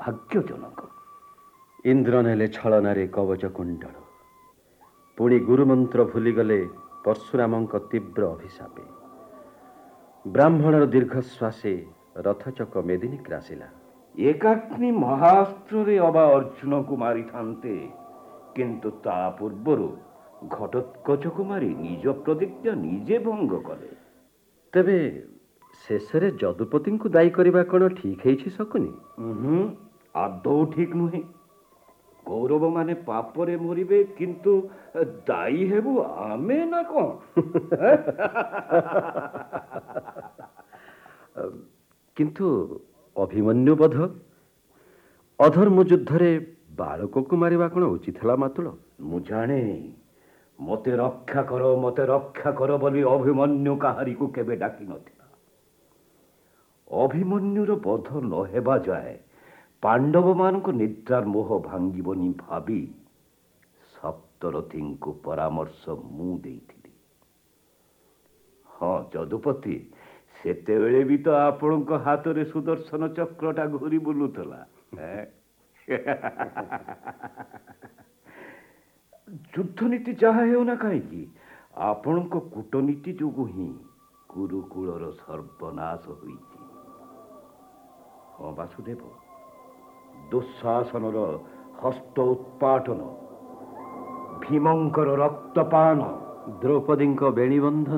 ଦୁର୍ଭାଗ୍ୟଜନକ। ଇନ୍ଦ୍ର ନେଲେ ଛଳନାରେ କବଚ କୁଣ୍ଡଳ, ପୁଣି ଗୁରୁମନ୍ତ୍ର ଭୁଲିଗଲେ ପରଶୁରାମଙ୍କ ତୀବ୍ର ଅଭିଶାପେ। ବ୍ରାହ୍ମଣର ଦୀର୍ଘଶ୍ୱାସେ ରଥଚକ ମେଦିନୀ ଗ୍ରାସିଲା। ଏକାଗ୍ନି ମହାସ୍ତ୍ରରେ ଅବା ଅର୍ଜୁନକୁ ମାରିଥାନ୍ତେ, କିନ୍ତୁ ତା ପୂର୍ବରୁ ଘଟୋତ୍କଚକୁ ମାରି ନିଜ ପ୍ରତିଜ୍ଞା ନିଜେ ଭଙ୍ଗ କଲେ। ତେବେ ଶେଷରେ ଯଦୁପତିଙ୍କୁ ଦାୟୀ କରିବା କ'ଣ ଠିକ୍ ହେଇଛି ଶକୁନି? ଆଦୌ ଠିକ୍ ନୁହେଁ। କୌରବମାନେ ପାପରେ ମରିବେ, କିନ୍ତୁ ଦାୟୀ ହେବୁ ଆମେ ନା କ'ଣ? କିନ୍ତୁ ଅଭିମନ୍ୟୁ ବଧ ଅଧର୍ମ ଯୁଦ୍ଧରେ ବାଳକକୁ ମାରିବା କ'ଣ ଉଚିତ ହେଲା ମାତୁଳ? ମୁଁ ଜାଣେ, ମୋତେ ରକ୍ଷା କର ବୋଲି ଅଭିମନ୍ୟୁ କାହାରିକୁ କେବେ ଡାକି ନଥିଲା। ଅଭିମନ୍ୟୁର ବଧ ନ ହେବା ଯାଏ ପାଣ୍ଡବମାନଙ୍କ ନିଦ୍ରାର ମୋହ ଭାଙ୍ଗିବନି ଭାବି ସପ୍ତରଥୀଙ୍କୁ ପରାମର୍ଶ ମୁଁ ଦେଇଥିଲି। ହଁ ଯଦୁପତି, ସେତେବେଳେ ବି ତ ଆପଣଙ୍କ ହାତରେ ସୁଦର୍ଶନ ଚକ୍ରଟା ଘୁରି ବୁଲୁଥିଲା। ଯୁଦ୍ଧନୀତି ଯାହା ହେଉ ନା କାହିଁକି, ଆପଣଙ୍କ କୂଟନୀତି ଯୋଗୁଁ ହିଁ କୁରୁକୁଳର ସର୍ବନାଶ ହୋଇଛି। ହଁ ବାସୁଦେବ, ଦୁଃଶାସନର ହସ୍ତ ଉତ୍ପାଟନ, ଭୀମଙ୍କର ରକ୍ତପାନ, ଦ୍ରୌପଦୀଙ୍କ ବେଣୀବନ୍ଧନ,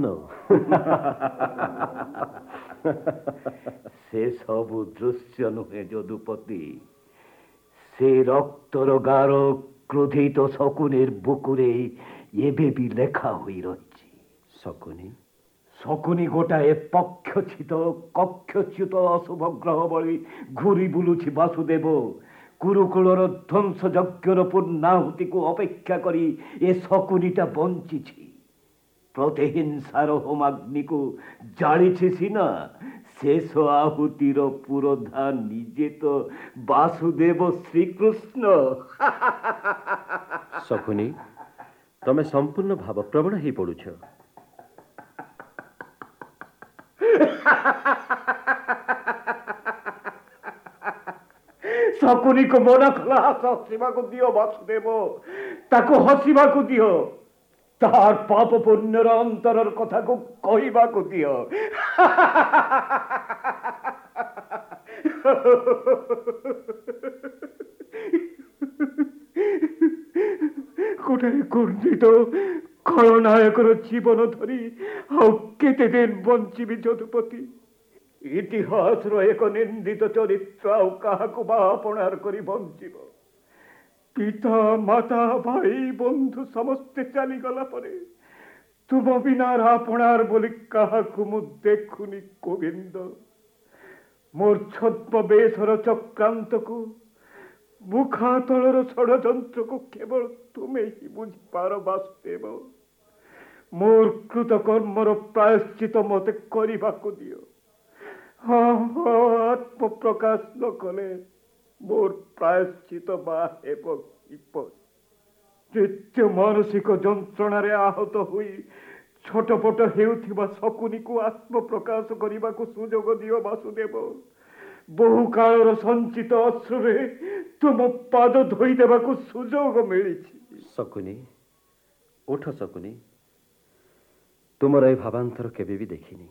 ସେ ସବୁ ଦୃଶ୍ୟ ନୁହେଁ ଯଦୁପତି। ସେ ରକ୍ତର ଗାର କ୍ରୋଧିତ ଶକୁନିର ବୁକୁରେ ଏବେ ବି ଲେଖା ହୋଇ ରହିଛି। ଶକୁନି ଗୋଟାଏ କକ୍ଷଚ୍ୟୁତ ଅଶୁଭ ଗ୍ରହ ଭଳି ଘୁରି ବୁଲୁଛି ବାସୁଦେବ। କୁରୁକୁଳର ଧ୍ୱଂସ ଯଜ୍ଞର ପୂର୍ଣ୍ଣାହୁତିକୁ ଅପେକ୍ଷା କରି ଏ ଶକୁନିଟା ବଞ୍ଚିଛି। ପ୍ରତିହିଂସାର ହୋମାଗ୍ନିକୁ ଜାଳିଛି ସିନା, ଶେଷ ଆହୁତିର ପୁରୋଧା ନିଜେ ତ ବାସୁଦେବ ଶ୍ରୀକୃଷ୍ଣ। ଶକୁନି, ତମେ ସମ୍ପୂର୍ଣ୍ଣ ଭାବପ୍ରବଣ ହେଇ ପଡୁଛ। ଶକୁନିକୁ ମନା କଲା ହସିବାକୁ ଦିଅ ବାସୁଦେବ, ତାକୁ ହସିବାକୁ ଦିଅ, ତାର ପାପ ପୁଣ୍ୟର ଅନ୍ତରର କଥାକୁ କହିବାକୁ ଦିଅ। ଗୋଟାଏ କୁର୍ଣ୍ଣିତ ଖଳନାୟକର ଜୀବନ ଧରି ଆଉ କେତେ ଦିନ ବଞ୍ଚିବି ଯଦୁପତି? ଇତିହାସର ଏକ ନିନ୍ଦିତ ଚରିତ୍ର ଆଉ କାହାକୁ ବା ଆପଣାର କରି ବଞ୍ଚିବ? ପିତା ମାତା ଭାଇ ବନ୍ଧୁ ସମସ୍ତେ ଚାଲିଗଲା ପରେ ତୁମ ବିନାର ଆପଣାର ବୋଲି କାହାକୁ ମୁଁ ଦେଖୁନି ଗୋବିନ୍ଦ। ମୋର ଛଦ୍ମ ବେଶର ଚକ୍ରାନ୍ତକୁ, ମୁଖାତଳର ଷଡ଼ଯନ୍ତ୍ରକୁ କେବଳ ତୁମେ ହିଁ ବୁଝିପାର ବାସୁଦେବ। ମୋର କୃତ କର୍ମର ପ୍ରାୟଶ୍ଚିତ ମୋତେ କରିବାକୁ ଦିଅ। ଆତ୍ମପ୍ରକାଶ ନ କଲେ ମୋର ପ୍ରାୟଶ୍ଚିତ ବା ହେବ କିପରି? ନିତ୍ୟ ମାନସିକ ଯନ୍ତ୍ରଣାରେ ଆହତ ହୋଇ ଛଟପଟ ହେଉଥିବା ଶକୁନିକୁ ଆତ୍ମପ୍ରକାଶ କରିବାକୁ ସୁଯୋଗ ଦିଅ ବାସୁଦେବ। ବହୁ କାଳର ସଞ୍ଚିତ ଅଶ୍ରୁରେ ତୁମ ପାଦ ଧୋଇଦେବାକୁ ସୁଯୋଗ ମିଳିଛି। ଶକୁନି, ଉଠ ଶକୁନି, ତୁମର ଏ ଭାବାନ୍ତର କେବେ ବି ଦେଖିନି।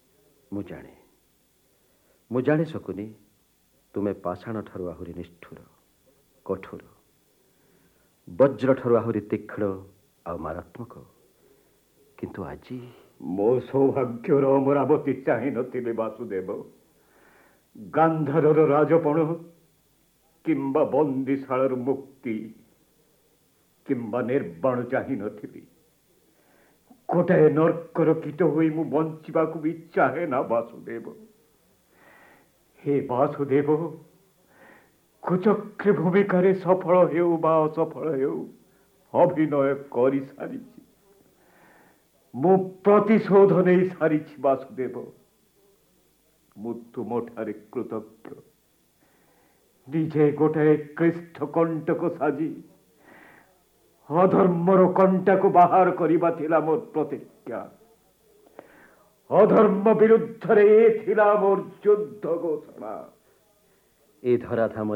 ମୁଁ ଜାଣେ ଶକୁନି, ତୁମେ ପାଷାଣ ଠାରୁ ଆହୁରି ନିଷ୍ଠୁର, କଠୋର, ବଜ୍ର ଠାରୁ ଆହୁରି ତୀକ୍ଷ୍ଣ ଆଉ ମାରାତ୍ମକ। କିନ୍ତୁ ଆଜି ମୋ ସୌଭାଗ୍ୟର ଅମରାବତୀ ଚାହିଁ ନଥିଲି ବାସୁଦେବ। ଗାନ୍ଧାରର ରାଜପଣ କିମ୍ବା ବନ୍ଦିଶାଳର ମୁକ୍ତି କିମ୍ବା ନିର୍ବାଣ ଚାହିଁ ନଥିଲି। ଗୋଟାଏ ନର୍କର କୀଟ ହୋଇ ମୁଁ ବଞ୍ଚିବାକୁ ବି ଚାହେଁ ନା ବାସୁଦେବ। ହେ ବାସୁଦେବ, କୁଚକ୍ରୀ ଭୂମିକାରେ ସଫଳ ହେଉ ବା ଅସଫଳ ହେଉ ଅଭିନୟ କରିସାରିଛି। ମୁଁ ପ୍ରତିଶୋଧ ନେଇ ସାରିଛି ବାସୁଦେବ। ମୁଁ ତୁମଠାରେ କୃତଜ୍ଞ। ନିଜେ ଗୋଟାଏ କ୍ଳିଷ୍ଟ କଣ୍ଟକ ସାଜି ଅଧର୍ମର କଣ୍ଟାକୁ ବାହାର କରିବା ଥିଲା ମୋର ପ୍ରତିଜ୍ଞା। ଅଧର୍ମ ବିରୁଦ୍ଧରେ ଏ ଥିଲା ମୋର ଯୁଦ୍ଧ ଘୋଷଣା। ଏ ଧରାଧାମ